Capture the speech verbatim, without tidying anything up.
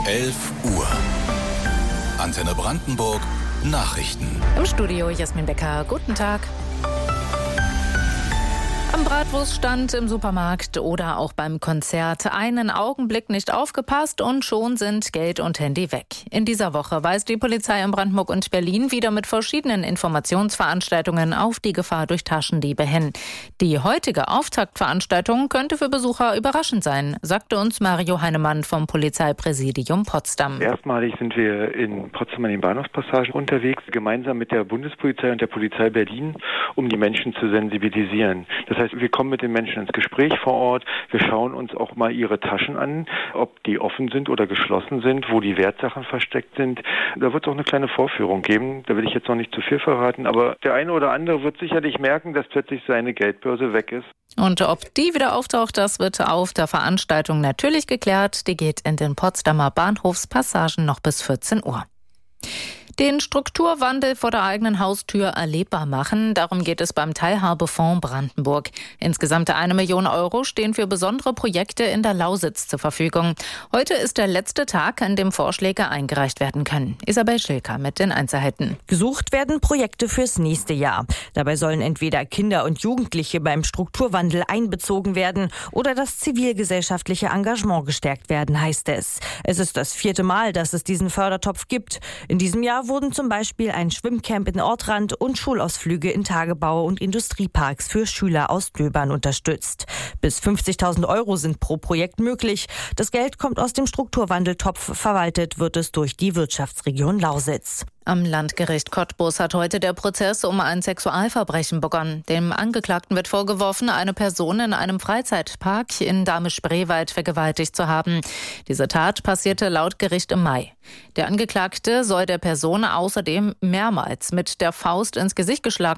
elf Uhr. Antenne Brandenburg Nachrichten. Im Studio Jasmin Becker. Guten Tag. Am Bratwurststand im Supermarkt oder auch beim Konzert einen Augenblick nicht aufgepasst und schon sind Geld und Handy weg. In dieser Woche weist die Polizei in Brandenburg und Berlin wieder mit verschiedenen Informationsveranstaltungen auf die Gefahr durch Taschendiebe hin. Die heutige Auftaktveranstaltung könnte für Besucher überraschend sein, sagte uns Mario Heinemann vom Polizeipräsidium Potsdam. Erstmalig sind wir in Potsdam an den Bahnhofspassagen unterwegs, gemeinsam mit der Bundespolizei und der Polizei Berlin, um die Menschen zu sensibilisieren. Das heißt, wir kommen mit den Menschen ins Gespräch vor Ort. Wir schauen uns auch mal ihre Taschen an, ob die offen sind oder geschlossen sind, wo die Wertsachen versteckt sind. Da wird es auch eine kleine Vorführung geben. Da will ich jetzt noch nicht zu viel verraten, aber der eine oder andere wird sicherlich merken, dass plötzlich seine Geldbörse weg ist. Und ob die wieder auftaucht, das wird auf der Veranstaltung natürlich geklärt. Die geht in den Potsdamer Bahnhofspassagen noch bis vierzehn Uhr. Den Strukturwandel vor der eigenen Haustür erlebbar machen. Darum geht es beim Teilhabefonds Brandenburg. Insgesamt eine Million Euro stehen für besondere Projekte in der Lausitz zur Verfügung. Heute ist der letzte Tag, an dem Vorschläge eingereicht werden können. Isabel Schilker mit den Einzelheiten. Gesucht werden Projekte fürs nächste Jahr. Dabei sollen entweder Kinder und Jugendliche beim Strukturwandel einbezogen werden oder das zivilgesellschaftliche Engagement gestärkt werden, heißt es. Es ist das vierte Mal, dass es diesen Fördertopf gibt. In diesem Jahr wurden zum Beispiel ein Schwimmcamp in Ortrand und Schulausflüge in Tagebau- und Industrieparks für Schüler aus Döbern unterstützt. Bis fünfzigtausend Euro sind pro Projekt möglich. Das Geld kommt aus dem Strukturwandeltopf, verwaltet wird es durch die Wirtschaftsregion Lausitz. Am Landgericht Cottbus hat heute der Prozess um ein Sexualverbrechen begonnen. Dem Angeklagten wird vorgeworfen, eine Person in einem Freizeitpark in Dahme-Spreewald vergewaltigt zu haben. Diese Tat passierte laut Gericht im Mai. Der Angeklagte soll der Person außerdem mehrmals mit der Faust ins Gesicht geschlagen